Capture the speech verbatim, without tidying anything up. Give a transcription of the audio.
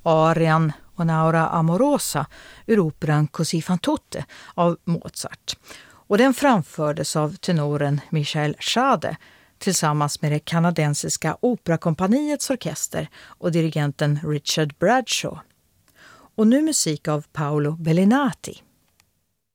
arian Onaura Amorosa ur operan Così fan tutte av Mozart. Och den framfördes av tenoren Michael Schade tillsammans med det kanadensiska operakompaniets orkester och dirigenten Richard Bradshaw. Och nu musik av Paolo Bellinati.